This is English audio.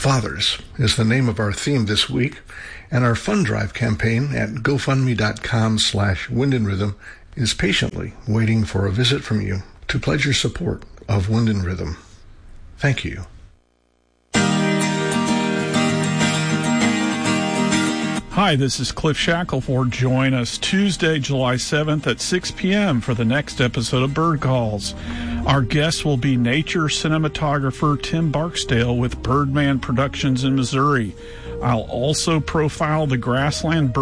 Fathers is the name of our theme this week, and our fund drive campaign at gofundme.com/windandrhythm is patiently waiting for a visit from you to pledge your support of Wind and Rhythm. Thank you. Hi, this is Cliff Shackelford. Join us Tuesday, July 7th at 6 p.m. for the next episode of Bird Calls. Our guest will be nature cinematographer Tim Barksdale with Birdman Productions in Missouri. I'll also profile the grassland bird